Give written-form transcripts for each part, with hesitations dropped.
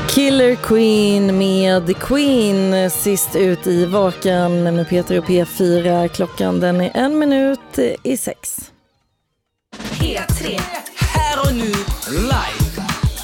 Killer Queen med The Queen sist ut i Vakan med Peter och P4. Klockan den är 5:01. P3 här och nu live.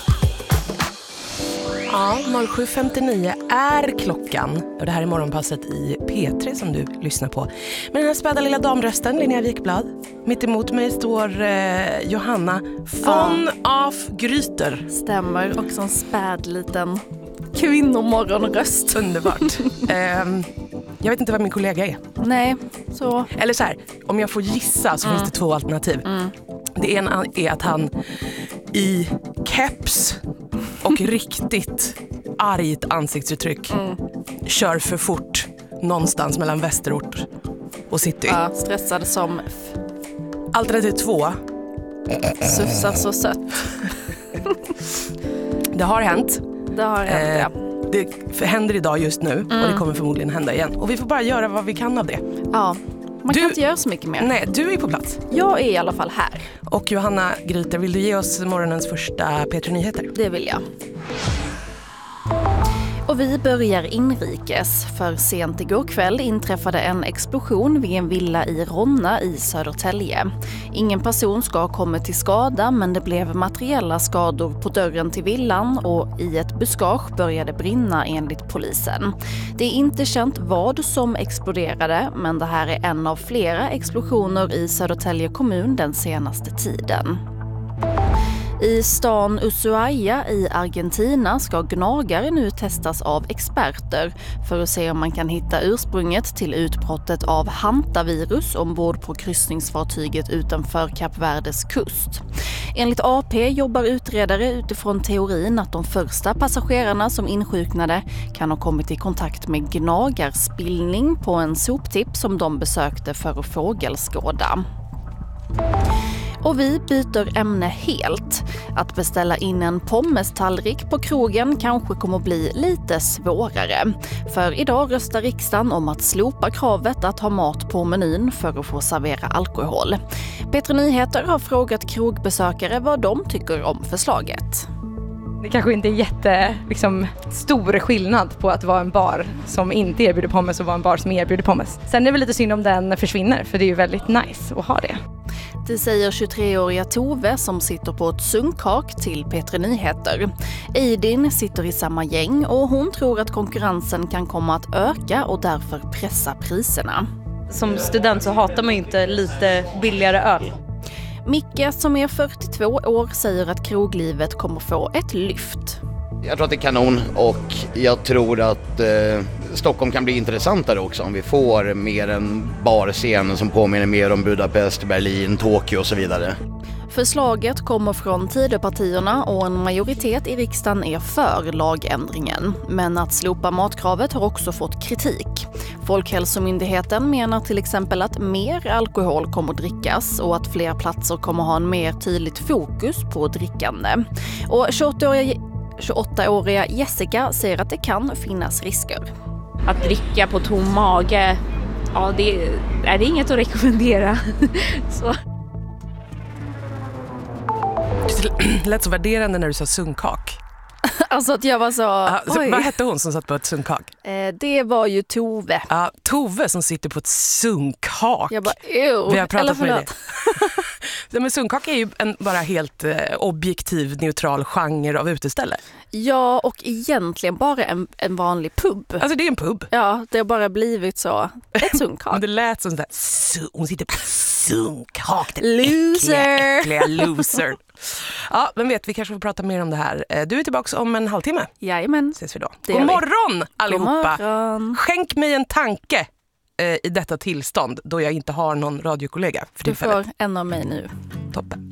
Ja, 07.59 är klockan och det här är morgonpasset i P3 som du lyssnar på. Med den här späda lilla damrösten, Linnea Wikblad. Mitt emot mig står Johanna von af Gryter. Stämmer, också en späd liten kvinnomorgonröst. Underbart. Jag vet inte vad min kollega är. Nej, så... Eller så här, om jag får gissa så finns det två alternativ. Det ena är att han i keps och riktigt argt ansiktsuttryck kör för fort någonstans mellan Västerort och city. Ja, stressad som Alternativ 2. sussar så sött. Det har hänt. Det har hänt, ja. Det händer idag just nu och det kommer förmodligen hända igen. Och vi får bara göra vad vi kan av det. Ja, man kan inte göra så mycket mer. Nej, du är på plats. Jag är i alla fall här. Och Johanna Gryter, vill du ge oss morgonens första P3-nyheter? Det vill jag. Och vi börjar inrikes, för sent igår kväll inträffade en explosion vid en villa i Ronna i Södertälje. Ingen person ska ha kommit till skada, men det blev materiella skador på dörren till villan och i ett buskage började brinna enligt polisen. Det är inte känt vad som exploderade, men det här är en av flera explosioner i Södertälje kommun den senaste tiden. I stan Ushuaia i Argentina ska gnagare nu testas av experter för att se om man kan hitta ursprunget till utbrottet av hantavirus ombord på kryssningsfartyget utanför Kap Verdes kust. Enligt AP jobbar utredare utifrån teorin att de första passagerarna som insjuknade kan ha kommit i kontakt med gnagarspillning på en soptipp som de besökte för att fågelskåda. Och vi byter ämne helt. Att beställa in en pommestallrik på krogen kanske kommer bli lite svårare. För idag röstar riksdagen om att slopa kravet att ha mat på menyn för att få servera alkohol. P3 Nyheter har frågat krogbesökare vad de tycker om förslaget. Det kanske inte är stor skillnad på att vara en bar som inte erbjuder pommes och vara en bar som erbjuder pommes. Sen är det väl lite synd om den försvinner, för det är ju väldigt nice att ha det. Det säger 23-åriga Tove som sitter på ett sunkhak till P3 Nyheter. Eidin sitter i samma gäng och hon tror att konkurrensen kan komma att öka och därför pressa priserna. Som student så hatar man ju inte lite billigare öl. Micke som är 42 år säger att kroglivet kommer få ett lyft. Jag tror att det är kanon och jag tror att Stockholm kan bli intressantare också om vi får mer en barscen som påminner mer om Budapest, Berlin, Tokyo och så vidare. Förslaget kommer från Tidöpartierna och en majoritet i riksdagen är för lagändringen. Men att slopa matkravet har också fått kritik. Folkhälsomyndigheten menar till exempel att mer alkohol kommer att drickas och att fler platser kommer ha en mer tydligt fokus på drickande. Och 28-åriga Jessica säger att det kan finnas risker. Att dricka på tom mage, ja, det är inget att rekommendera. Så. Det lät så värderande när du sa sunkhak. Alltså att jag var så... Vad hette hon som satt på ett sunkhak? Det var ju Tove. Ja, Tove som sitter på ett sunkhak. Jag bara, vi har pratat med det. Men sunkhak är ju en bara helt objektiv, neutral genre av uteställe. Ja, och egentligen bara en vanlig pub. Alltså det är en pub. Ja, det har bara blivit så. Ett sunkhak. Men det lät som sådär, hon sitter på ett sunkhak. Loser! Äckliga loser. Ja, men vi kanske får prata mer om det här. Du är tillbaka om en halvtimme. Jajamän. Ses vi då. God morgon allihopa. God morgon. Skänk mig en tanke i detta tillstånd då jag inte har någon radiokollega. För du får en av mig nu. Toppen.